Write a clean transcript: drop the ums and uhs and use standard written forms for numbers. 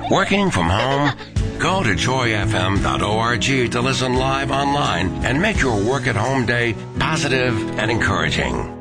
Working from home? Go to joyfm.org to listen live online and make your work at home day positive and encouraging.